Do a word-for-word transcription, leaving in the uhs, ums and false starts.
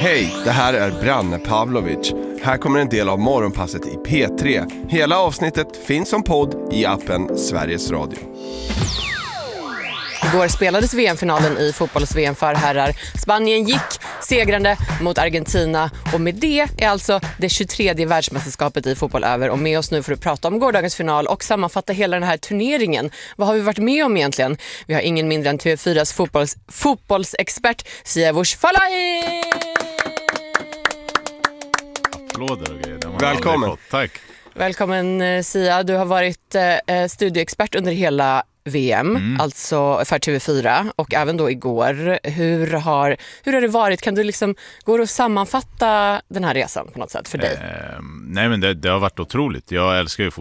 Hej, det här är Branne Pavlovic. Här kommer en del av morgonpasset i P tre. Hela avsnittet finns som podd i appen Sveriges Radio. Igår spelades V M-finalen i fotbolls-V M för herrar. Spanien gick segrande mot Argentina och med det är alltså det tjugotredje världsmästerskapet i fotboll över. Och med oss nu för att prata om gårdagens final och sammanfatta hela den här turneringen. Vad har vi varit med om egentligen? Vi har ingen mindre än T V fyras fotbolls- fotbollsexpert Siavush Falahi! Applåder och grejer. Välkommen. Tack. Välkommen Sia, du har varit eh, studieexpert under hela V M, mm. alltså för T V fyra och även då igår. Hur har, hur har det varit? Kan du liksom gå och sammanfatta den här resan på något sätt för dig? Eh, nej men det, det har varit otroligt. Jag älskar ju